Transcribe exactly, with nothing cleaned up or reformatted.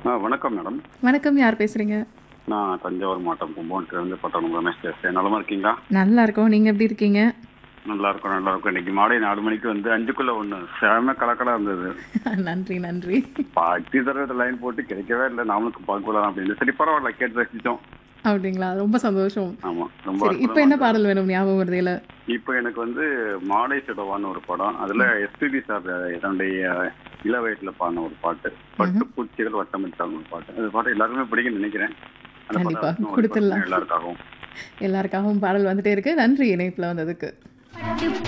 ஆ வணக்கம் மேடம். வணக்கம். யார் பேசுறீங்க? நான் தஞ்சாவூர் மாவட்டம் கும்பகோணத்துலேருந்து பட்டணம் ரமேஷ் பேசுறேன். நலமா இருக்கீங்களா? நல்லா இருக்கோம். நீங்க எப்படி இருக்கீங்க? நல்லா இருக்கும், நல்லா இருக்கும். இன்னைக்கு மாலை நாலு மணிக்கு வந்து அஞ்சுக்குள்ள ஒன்று செம கலக்கலா இருந்தது. நன்றி, நன்றி. பாட்டி தடவை லைன் போட்டு கிடைக்கவே இல்லை. நாமளுக்கு பார்க்கலாம் அப்படின்னு சரி பரவாயில்ல கேட்டு ரசிச்சோம். அப்படிங்களா? ரொம்ப சந்தோஷம். ஆமா, ரொம்ப சரி, இப்ப அற்புதமா என்ன இருந்தது. பாடல் வேணும் ஞாபகம் வருதையில? இப்போ எனக்கு வந்து மாடை சுடவான்னு ஒரு படம். அதுல எஸ்பிபி சார் என்னுடைய இள வயசுல பாடின ஒரு பாட்டு. பட்டு ம்ஹ்ம். பூச்சிகள் வட்டமிட்டாங்க ஒரு பாட்டு. அந்த பாட்டு எல்லாருமே பிடிக்கும்னு நினைக்கிறேன். அந்த பாட்டை கண்டிப்பா. அவசியம் ஒளிபரப்புங்க குடுத்துடலாம். எல்லாருக்காகவும். எல்லாருக்காகவும் பாடல் வந்துட்டே இருக்கு. நன்றி இணைப்புல வந்ததுக்கு. பட்டு